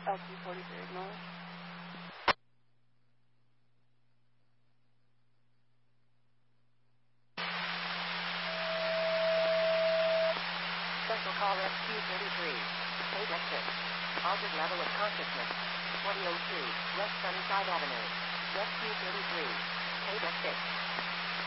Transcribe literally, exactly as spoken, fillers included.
L Q forty-three, ignore. Special call S Q thirty-three. Page exit. Altered level of consciousness. twenty oh two, West Sunnyside Avenue. S Q thirty-three. Page exit.